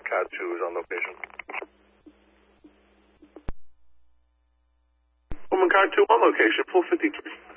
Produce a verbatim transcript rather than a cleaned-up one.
Cat two is on location. Pullman Car two on location, four fifty-three.